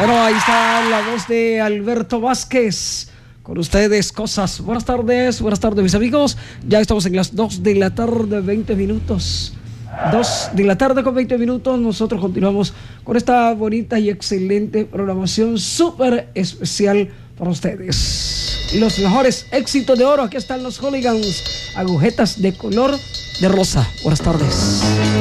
Bueno, ahí está la voz de Alberto Vázquez. Con ustedes, Cosas. Buenas tardes, mis amigos. Ya estamos en las 2 de la tarde, 20 minutos. 2 de la tarde con 20 minutos. Nosotros continuamos con esta bonita y excelente programación súper especial para ustedes. Los mejores éxitos de oro. Aquí están los Hooligans. Agujetas de color de rosa. Buenas tardes.